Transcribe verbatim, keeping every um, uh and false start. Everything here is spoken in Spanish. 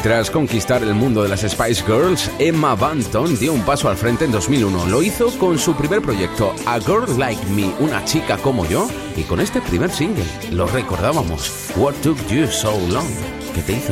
Tras conquistar el mundo de las Spice Girls, Emma Bunton dio un paso al frente en dos mil uno. Lo hizo con su primer proyecto, A Girl Like Me, una chica como yo, y con este primer single, lo recordábamos, What Took You So Long, que te hizo